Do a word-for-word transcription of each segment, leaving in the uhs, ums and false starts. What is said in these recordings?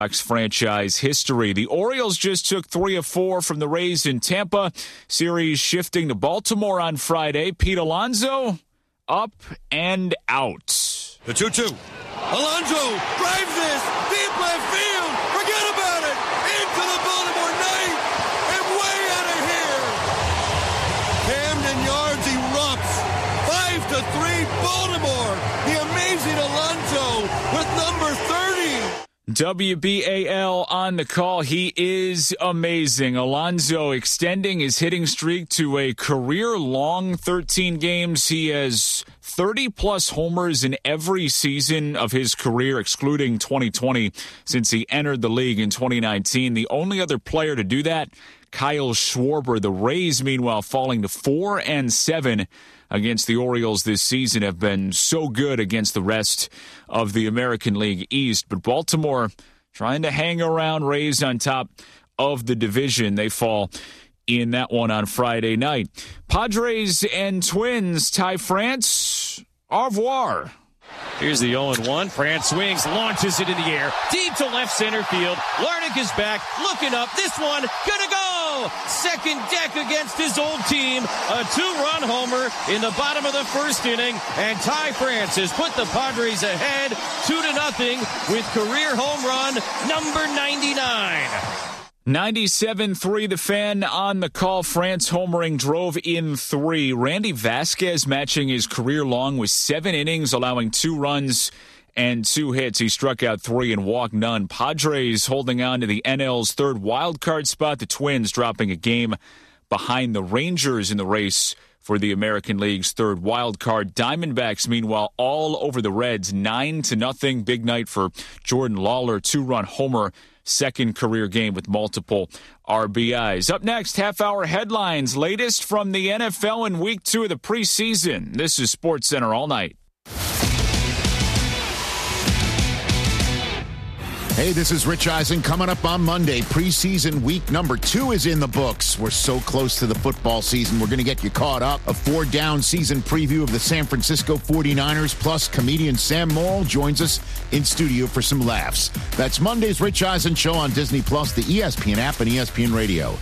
franchise history. The Orioles just took three of four from the Rays in Tampa. Series shifting to Baltimore on Friday. Pete Alonso up and out. The two two. Alonso drives this deep left field. Forget about it. Into the Baltimore night and way out of here. Camden Yards erupts. Five to three Baltimore. The amazing Alonso with number thirty. W B A L on the call. He is amazing. Alonso extending his hitting streak to a career-long thirteen games. He has thirty-plus homers in every season of his career, excluding twenty twenty, since he entered the league in twenty nineteen. The only other player to do that, Kyle Schwarber. The Rays, meanwhile, falling to four and seven against the Orioles this season, have been so good against the rest of the American League East. But Baltimore trying to hang around, Rays on top of the division. They fall in that one on Friday night. Padres and Twins, Ty France, au revoir. Here's the oh and one. France swings, launches it in the air, deep to left center field. Larnach is back, looking up. This one, gonna go! Second deck against his old team. A two-run homer in the bottom of the first inning. And Ty France has put the Padres ahead, two to nothing, with career home run number ninety-nine. ninety-seven three, the Fan on the call. France homering, drove in three. Randy Vasquez matching his career long with seven innings, allowing two runs and two hits. He struck out three and walked none. Padres holding on to the N L's third wild card spot. The Twins dropping a game behind the Rangers in the race for the American League's third wild card. Diamondbacks, meanwhile, all over the Reds, nine to nothing. Big night for Jordan Lawler, two-run homer. Second career game with multiple R B Is. Up next, half-hour headlines. Latest from the N F L in week two of the preseason. This is SportsCenter All Night. Hey, this is Rich Eisen. Coming up on Monday, preseason week number two is in the books. We're so close to the football season. We're going to get you caught up. A four-down season preview of the San Francisco forty-niners, plus comedian Sam Morrill joins us in studio for some laughs. That's Monday's Rich Eisen Show on Disney Plus, the E S P N app, and E S P N Radio.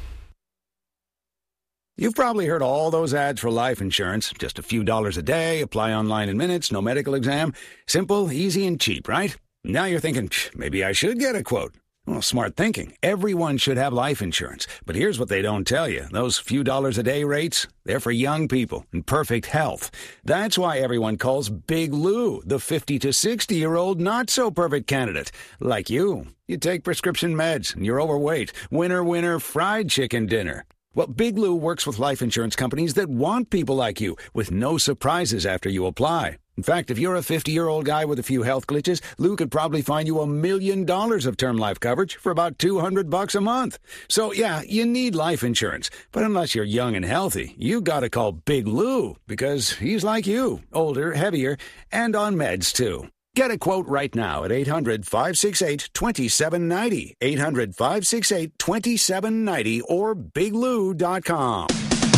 You've probably heard all those ads for life insurance. Just a few dollars a day, apply online in minutes, no medical exam. Simple, easy, and cheap, right? Now you're thinking, maybe I should get a quote. Well, smart thinking. Everyone should have life insurance. But here's what they don't tell you. Those few dollars a day rates, they're for young people in perfect health. That's why everyone calls Big Lou the fifty to sixty-year-old not-so-perfect candidate. Like you. You take prescription meds, and you're overweight. Winner, winner, fried chicken dinner. Well, Big Lou works with life insurance companies that want people like you, with no surprises after you apply. In fact, if you're a fifty-year-old guy with a few health glitches, Lou could probably find you a million dollars of term life coverage for about two hundred bucks a month. So, yeah, you need life insurance. But unless you're young and healthy, you gotta call Big Lou, because he's like you, older, heavier, and on meds, too. Get a quote right now at eight hundred, five six eight, two seven nine zero, eight hundred, five six eight, two seven nine zero, or big lou dot com.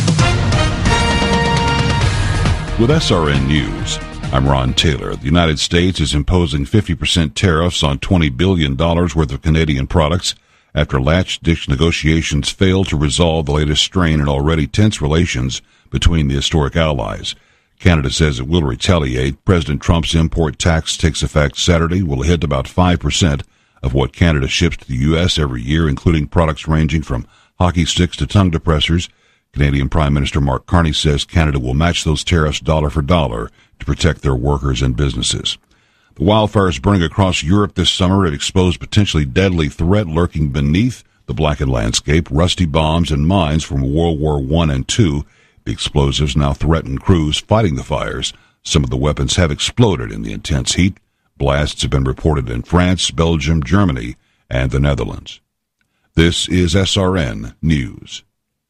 With S R N News, I'm Ron Taylor. The United States is imposing fifty percent tariffs on twenty billion dollars worth of Canadian products after latch-ditch negotiations failed to resolve the latest strain in already tense relations between the historic allies. Canada says it will retaliate. President Trump's import tax takes effect Saturday, will hit about five percent of what Canada ships to the U S every year, including products ranging from hockey sticks to tongue depressors. Canadian Prime Minister Mark Carney says Canada will match those tariffs dollar for dollar to protect their workers and businesses. The wildfires burning across Europe this summer have exposed potentially deadly threat lurking beneath the blackened landscape, rusty bombs and mines from World War One and Two. The explosives now threaten crews fighting the fires. Some of the weapons have exploded in the intense heat. Blasts have been reported in France, Belgium, Germany, and the Netherlands. This is S R N News.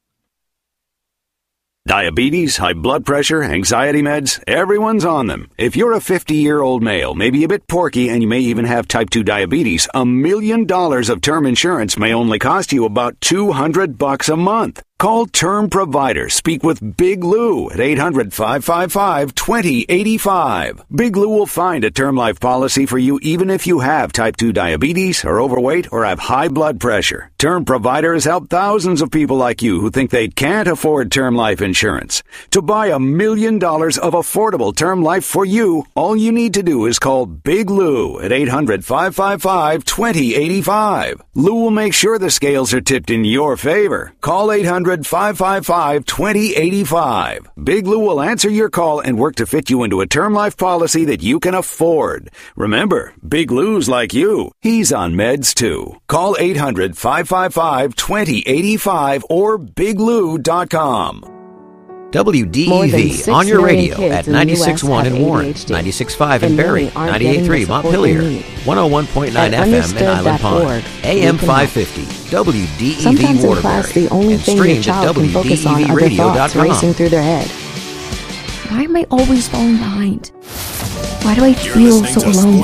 Diabetes, high blood pressure, anxiety meds, everyone's on them. If you're a fifty-year-old male, maybe a bit porky, and you may even have type two diabetes, a million dollars of term insurance may only cost you about two hundred bucks a month. Call Term Provider. Speak with Big Lou at eight hundred, five five five, two zero eight five. Big Lou will find a term life policy for you even if you have type two diabetes, are overweight, or have high blood pressure. Term Provider has helped thousands of people like you who think they can't afford term life insurance. To buy a million dollars of affordable term life for you, all you need to do is call Big Lou at eight hundred, five five five, two zero eight five. Lou will make sure the scales are tipped in your favor. Call eight hundred, five five five, two zero eight five. Big Lou will answer your call and work to fit you into a term life policy that you can afford. Remember, Big Lou's like you. He's on meds too. Call eight hundred, five five five, two zero eight five or big lou dot com. W D E V on your radio at ninety-six point one in Warren, ninety-six point five in Barrie, ninety-eight point three Montpelier, one oh one point nine F M in Island Pond, A M five fifty, W D E V Sometimes in Waterbury, class, the only and thing your streamed at child can focus on are the thoughts racing through their head. Why am I always falling behind? Why do I feel so alone?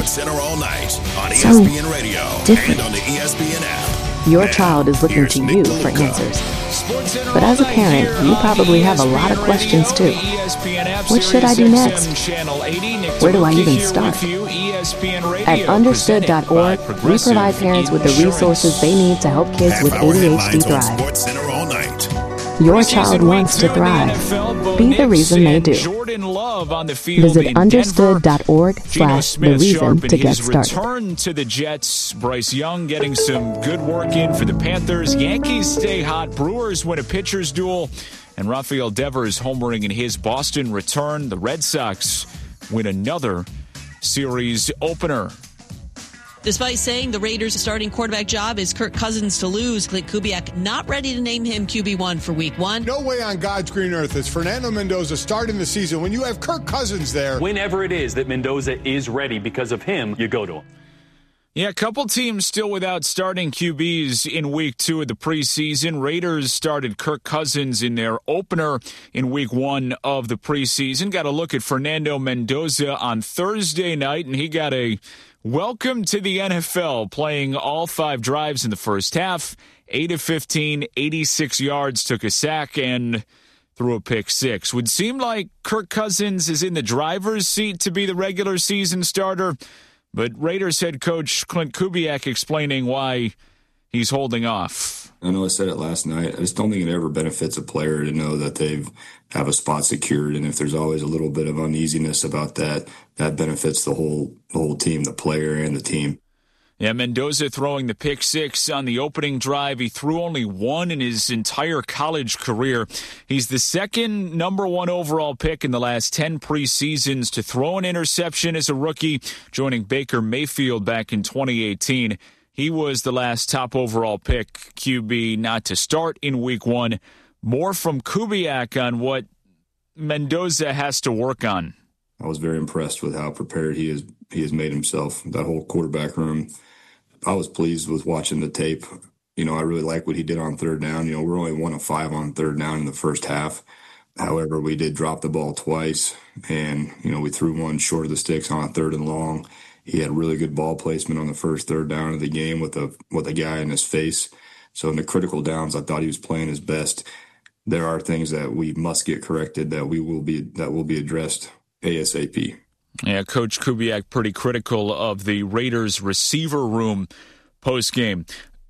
So different. Your child is looking to you for answers. But as a parent, you probably have a lot of questions too. What should I do next? Where do I even start? At understood dot org, we provide parents with the resources they need to help kids with A D H D thrive. Your child wants to thrive. Be the reason they do. Visit understood dot org slash the reason to get started. Return to the Jets. Bryce Young getting some good work in for the Panthers. Yankees stay hot. Brewers win a pitcher's duel. And Rafael Devers homering in his Boston return. The Red Sox win another series opener. Despite saying the Raiders' starting quarterback job is Kirk Cousins to lose, Clint Kubiak not ready to name him Q B one for week one. No way on God's green earth is Fernando Mendoza starting the season when you have Kirk Cousins there. Whenever it is that Mendoza is ready because of him, you go to him. Yeah, a couple teams still without starting Q Bs in week two of the preseason. Raiders started Kirk Cousins in their opener in week one of the preseason. Got a look at Fernando Mendoza on Thursday night, and he got a welcome to the N F L, playing all five drives in the first half. eight of fifteen, eighty-six yards, took a sack, and threw a pick six. Would seem like Kirk Cousins is in the driver's seat to be the regular season starter, but Raiders head coach Clint Kubiak explaining why he's holding off. I know I said it last night. I just don't think it ever benefits a player to know that they've have a spot secured. And if there's always a little bit of uneasiness about that, that benefits the whole the whole team, the player and the team. Yeah, Mendoza throwing the pick six on the opening drive. He threw only one in his entire college career. He's the second number one overall pick in the last ten preseasons to throw an interception as a rookie, joining Baker Mayfield back in twenty eighteen. He was the last top overall pick Q B not to start in week one. More from Kubiak on what Mendoza has to work on. I was very impressed with how prepared he is. He has made himself. That whole quarterback room. I was pleased with watching the tape. You know, I really like what he did on third down. You know, we're only one of five on third down in the first half. However, we did drop the ball twice, and, you know, we threw one short of the sticks on a third and long. He had really good ball placement on the first third down of the game with a with a guy in his face. So in the critical downs, I thought he was playing his best. There are things that we must get corrected that we will be that will be addressed ASAP. Yeah, Coach Kubiak pretty critical of the Raiders receiver room post-game.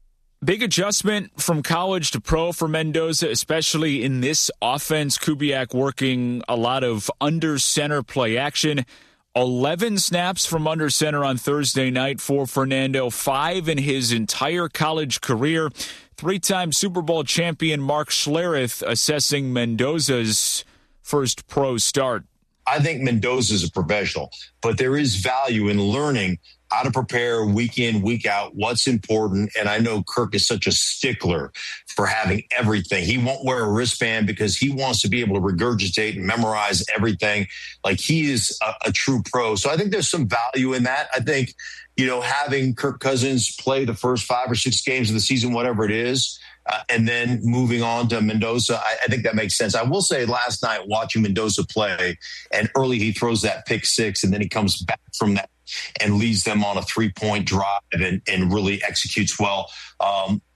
Big adjustment from college to pro for Mendoza, especially in this offense. Kubiak working a lot of under center play action. eleven snaps from under center on Thursday night for Fernando, five in his entire college career. Three-time Super Bowl champion Mark Schlereth assessing Mendoza's first pro start. I think Mendoza is a professional, but there is value in learning how to prepare week in, week out, what's important. And I know Kirk is such a stickler for having everything. He won't wear a wristband because he wants to be able to regurgitate and memorize everything. Like, he is a, a true pro. So I think there's some value in that. I think, you know, having Kirk Cousins play the first five or six games of the season, whatever it is, Uh, and then moving on to Mendoza, I, I think that makes sense. I will say last night watching Mendoza play, and early he throws that pick six, and then he comes back from that and leads them on a three-point drive and, and really executes well. Um,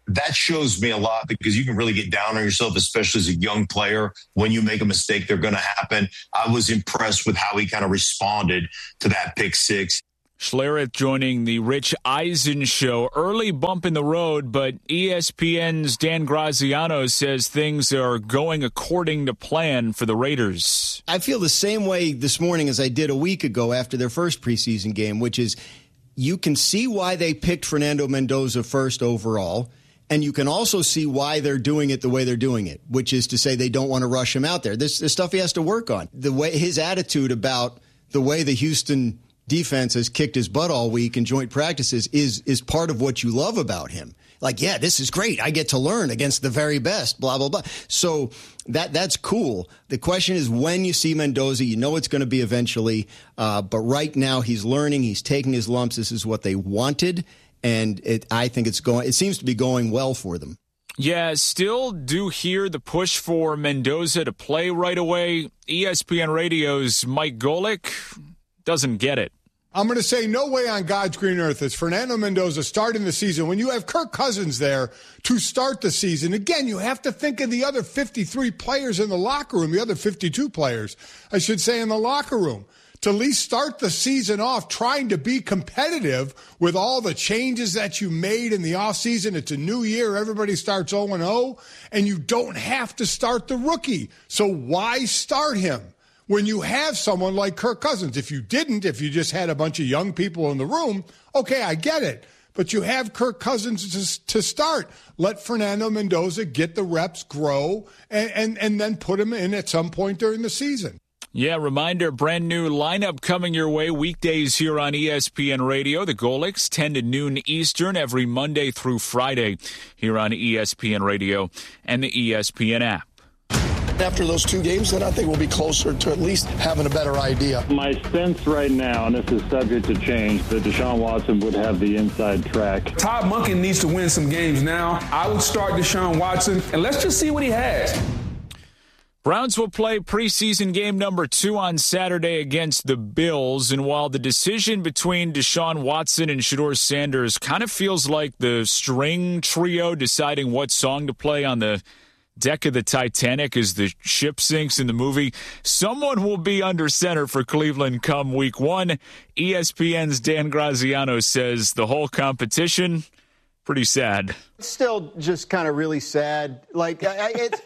that shows me a lot because you can really get down on yourself, especially as a young player. When you make a mistake, they're going to happen. I was impressed with how he kind of responded to that pick six. Schlereth joining the Rich Eisen show. Early bump in the road, but E S P N's Dan Graziano says things are going according to plan for the Raiders. I feel the same way this morning as I did a week ago after their first preseason game, which is you can see why they picked Fernando Mendoza first overall, and you can also see why they're doing it the way they're doing it, which is to say they don't want to rush him out there. This is stuff he has to work on. The way his attitude about the way the Houston defense has kicked his butt all week in joint practices is is part of what you love about him. Like, yeah, this is great. I get to learn against the very best, blah, blah, blah. So that that's cool. The question is when you see Mendoza, you know it's going to be eventually. Uh, but right now he's learning. He's taking his lumps. This is what they wanted. And it, I think it's going. It seems to be going well for them. Yeah, still do hear the push for Mendoza to play right away. E S P N Radio's Mike Golick doesn't get it. I'm going to say no way on God's green earth is Fernando Mendoza starting the season when you have Kirk Cousins there to start the season. Again, you have to think of the other fifty-three players in the locker room, the other fifty-two players, I should say, in the locker room. To at least start the season off trying to be competitive with all the changes that you made in the offseason. It's a new year. Everybody starts oh and oh, and you don't have to start the rookie. So why start him when you have someone like Kirk Cousins? If you didn't, if you just had a bunch of young people in the room, okay, I get it. But you have Kirk Cousins to, to start. Let Fernando Mendoza get the reps, grow, and, and, and then put him in at some point during the season. Yeah, reminder, brand new lineup coming your way weekdays here on E S P N Radio. The Golicks, ten to noon Eastern, every Monday through Friday here on E S P N Radio and the E S P N app. After those two games, then I think we'll be closer to at least having a better idea. My sense right now, and this is subject to change, that Deshaun Watson would have the inside track. Todd Monken needs to win some games now. I would start Deshaun Watson, and let's just see what he has. Browns will play preseason game number two on Saturday against the Bills, and while the decision between Deshaun Watson and Shedeur Sanders kind of feels like the string trio deciding what song to play on the deck of the Titanic as the ship sinks in the movie, someone will be under center for Cleveland come week one. E S P N's Dan Graziano says the whole competition, pretty sad. It's still just kind of really sad. Like, I, it's,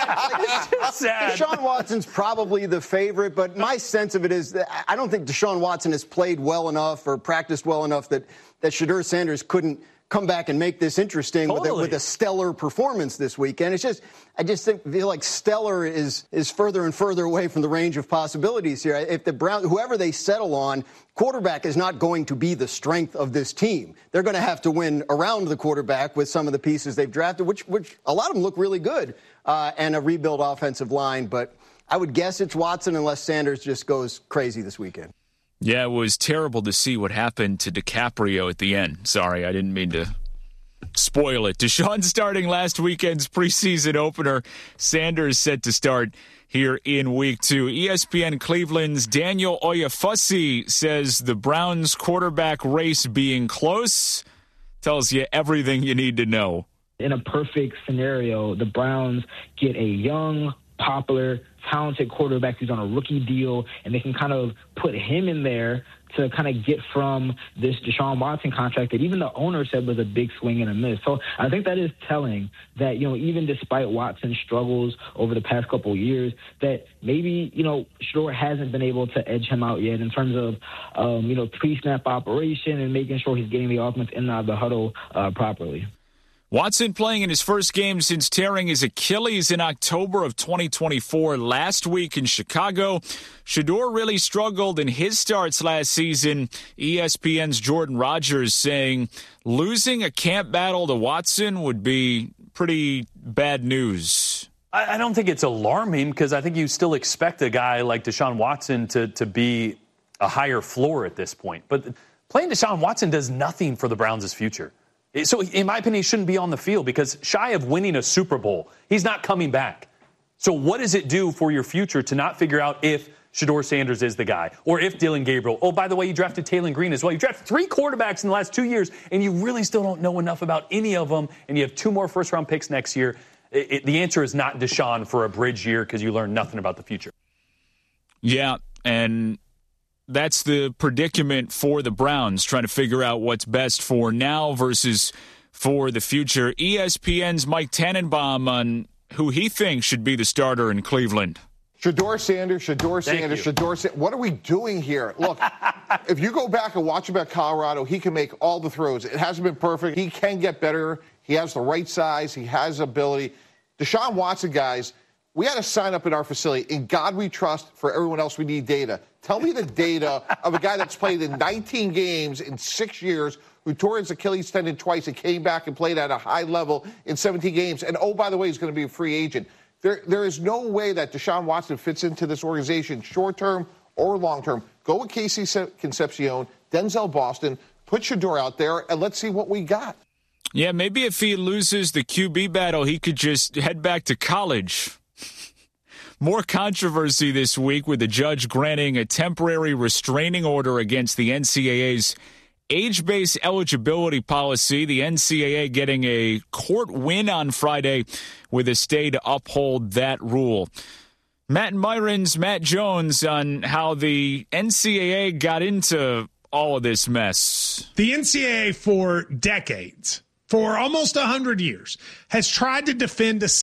it's just sad. Deshaun Watson's probably the favorite, but my sense of it is that I don't think Deshaun Watson has played well enough or practiced well enough that, that Shedeur Sanders couldn't come back and make this interesting totally. with, a, with a stellar performance this weekend. It's just, I just think, feel like stellar is is further and further away from the range of possibilities here. If the Browns, whoever they settle on, quarterback is not going to be the strength of this team. They're going to have to win around the quarterback with some of the pieces they've drafted, which which a lot of them look really good, uh, and a rebuild offensive line. But I would guess it's Watson unless Sanders just goes crazy this weekend. Yeah, it was terrible to see what happened to DiCaprio at the end. Sorry, I didn't mean to spoil it. Deshaun starting last weekend's preseason opener. Sanders set to start here in week two. E S P N Cleveland's Daniel Oyefusi says the Browns quarterback race being close tells you everything you need to know. In a perfect scenario, the Browns get a young, popular, talented quarterback who's on a rookie deal, and they can kind of put him in there to kind of get from this Deshaun Watson contract that even the owner said was a big swing and a miss. So I think that is telling that, you know, even despite Watson's struggles over the past couple of years, that maybe, you know, Shedeur hasn't been able to edge him out yet in terms of, um, you know, pre-snap operation and making sure he's getting the offense in and out of the huddle uh, properly. Watson playing in his first game since tearing his Achilles in October of twenty twenty-four last week in Chicago. Shedeur really struggled in his starts last season. E S P N's Jordan Rogers saying losing a camp battle to Watson would be pretty bad news. I don't think it's alarming because I think you still expect a guy like Deshaun Watson to, to be a higher floor at this point. But playing Deshaun Watson does nothing for the Browns' future. So, in my opinion, he shouldn't be on the field because shy of winning a Super Bowl, he's not coming back. So what does it do for your future to not figure out if Shedeur Sanders is the guy. Or if Dylan Gabriel, oh, by the way, you drafted Taylor Green as well. You drafted three quarterbacks in the last two years, and you really still don't know enough about any of them, and you have two more first-round picks next year. It, it, the answer is not Deshaun for a bridge year because you learn nothing about the future. Yeah, and that's the predicament for the Browns, trying to figure out what's best for now versus for the future. E S P N's Mike Tannenbaum on who he thinks should be the starter in Cleveland. Shedeur Sanders, Shedeur Sanders, Shedeur Sanders. What are we doing here? Look, if you go back and watch him at Colorado, he can make all the throws. It hasn't been perfect. He can get better. He has the right size. He has ability. Deshaun Watson, guys, we had to sign up in our facility. In God we trust. For everyone else, we need data. Tell me the data of a guy that's played in nineteen games in six years, who tore his Achilles tendon twice and came back and played at a high level in seventeen games. And, oh, by the way, he's going to be a free agent. There, there is no way that Deshaun Watson fits into this organization short-term or long-term. Go with Casey Concepcion, Denzel Boston, put Shedeur out there, and let's see what we got. Yeah, maybe if he loses the Q B battle, he could just head back to college. More controversy this week with the judge granting a temporary restraining order against the N C double A's age-based eligibility policy. The N C double A getting a court win on Friday with a stay to uphold that rule. Matt Myron's Matt Jones on how the N C double A got into all of this mess. The N C double A for decades, for almost one hundred years, has tried to defend a